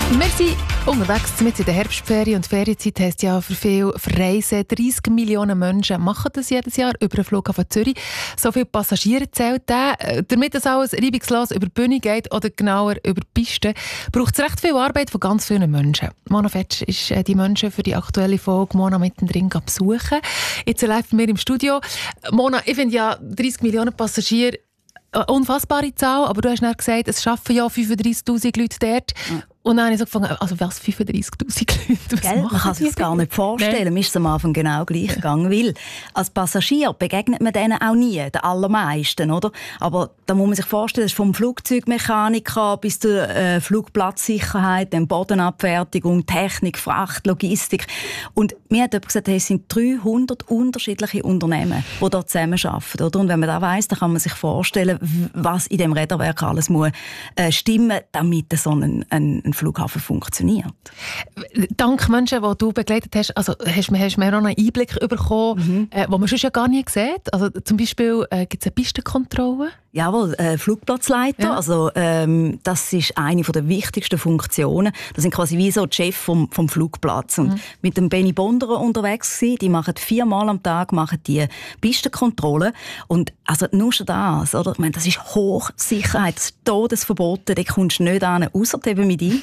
Wir sind unterwegs mit in der Herbstferien und die Ferienzeit heisst ja für viele Verreisen. 30 Millionen Menschen machen das jedes Jahr über den Flughafen Zürich. So viele Passagiere zählt der. Damit das alles reibungslos über die Bühne geht oder genauer über die Piste, braucht es recht viel Arbeit von ganz vielen Menschen. Mona Fetsch ist die Menschen für die aktuelle Folge Mona mittendrin besuchen. Jetzt live bei mir im Studio. Mona, ich finde ja 30 Millionen Passagiere eine unfassbare Zahl, aber du hast dann gesagt, es arbeiten ja 35'000 Leute dort. Und dann habe ich so gefangen, also was 35'000 Leute? Man kann sich das gar nicht vorstellen. Nee. Mir ist es am Anfang genau gleich gegangen. Weil als Passagier begegnet man denen auch nie, den allermeisten, oder? Aber da muss man sich vorstellen, das ist vom Flugzeugmechaniker bis zur Flugplatzsicherheit, dann Bodenabfertigung, Technik, Fracht, Logistik. Und mir hat jemand gesagt, es sind 300 unterschiedliche Unternehmen, die dort zusammenarbeiten, oder? Und wenn man das weiss, dann kann man sich vorstellen, was in dem Räderwerk alles muss stimmen, damit so ein Flughafen funktioniert. Dank Menschen, die du begleitet hast, also hast du mir auch einen Einblick bekommen, wo man sonst ja gar nie sieht. Also zum Beispiel gibt es eine Pistenkontrolle. Jawohl, Flugplatzleiter. Ja. Also, das ist eine der wichtigsten Funktionen. Das sind quasi wie so die Chef vom Flugplatz. Und mit dem Benny Bonderer unterwegs gewesen. Die machen 4-mal am Tag die Pistenkontrolle. Und also nur schon das, oder? Ich meine, das ist Hochsicherheit, das ist Todesverboten. Da kommst du nicht hin, ausser eben mit ihm.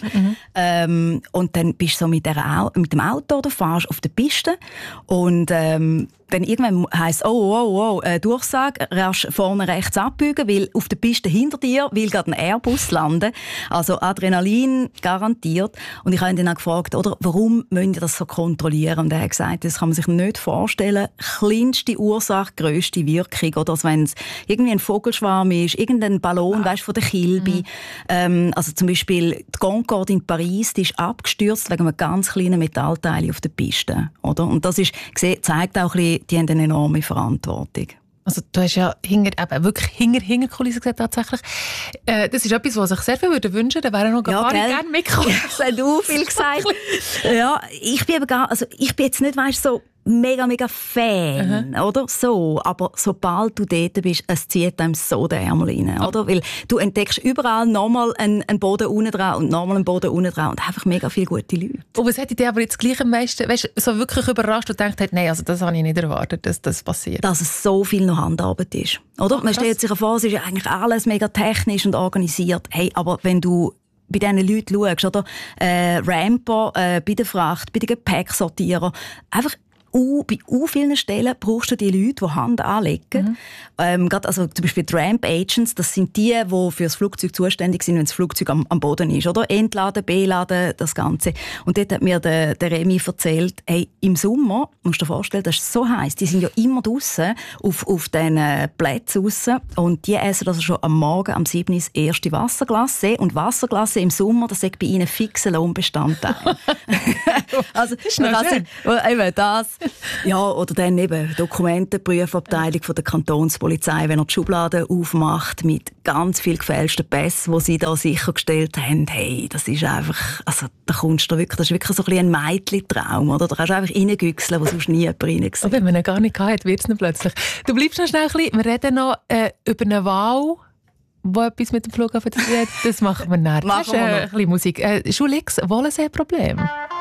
Und dann bist du so mit dem Auto oder fahrst auf der Piste. Und dann irgendwann heisst Durchsage, rasch vorne rechts abbiegen, weil auf der Piste hinter dir will gerade ein Airbus landen. Also Adrenalin garantiert. Und ich habe ihn dann auch gefragt, oder, warum müssen wir das so kontrollieren? Und er hat gesagt, das kann man sich nicht vorstellen. Kleinste Ursache, grösste Wirkung. Oder als wenn es irgendwie ein Vogelschwarm ist, irgendein Ballon, weißt, von der Kilby. Also zum Beispiel die Concorde in Paris, die ist abgestürzt wegen einem ganz kleinen Metallteil auf der Piste. Oder? Und das ist, zeigt auch ein bisschen, die haben eine enorme Verantwortung. Also du hast ja wirklich hinter Kulissen gesagt, tatsächlich. Das ist etwas, was sich sehr viel wünschen würden. Da wären noch gar nicht gerne mitgekommen. Das hast du viel gesagt. Ja, ich bin jetzt nicht, weißt, so mega Fan, oder? So. Aber sobald du dort bist, es zieht einem so den Ärmel rein, oder? Weil du entdeckst überall nochmal einen Boden unten dran und nochmal einen Boden unten dran und einfach mega viele gute Leute. Und was hätte dich aber jetzt gleich am meisten, weißt, so wirklich überrascht und gedacht, nein, also das habe ich nicht erwartet, dass das passiert? Dass es so viel noch Handarbeit ist, oder? Man stellt sich vor, es ist eigentlich alles mega technisch und organisiert. Hey, aber wenn du bei diesen Leuten schaust, oder? Ramper, bei der Fracht, bei den Gepäcksortierer, einfach bei vielen Stellen brauchst du die Leute, die Hand anlegen. Gerade also zum Beispiel die Ramp Agents, das sind die für das Flugzeug zuständig sind, wenn das Flugzeug am Boden ist. Oder? Entladen, beladen, das Ganze. Und dort hat mir der Remy erzählt, hey, im Sommer, musst du dir vorstellen, das ist so heiß, die sind ja immer draussen, auf diesen Plätzen draussen. Und die essen also schon am Morgen, am 7. das erste Wasserglas. Und Wasserglas im Sommer, das ist bei ihnen fixer Lohnbestandteil. Also, das ist noch schön. Eben das. Ja, oder dann eben Dokumentenprüfabteilung von der Kantonspolizei, wenn er die Schublade aufmacht mit ganz viel gefälschten Pässen, die sie da sichergestellt haben. Hey, das ist einfach, also da kommst du wirklich, das ist wirklich so ein bisschen ein Mädchentraum, oder? Da kannst du einfach reingüchseln, wo sonst nie jemand reingesehen. Und wenn man ihn gar nicht hat, wird es nicht plötzlich. Du bleibst noch schnell ein bisschen, wir reden noch über eine Wahl, wo etwas mit dem Flughafen zu tun hat. Das machen wir nachher. Machen wir noch. Ein bisschen Musik. Schulix, Wollensee-Problem.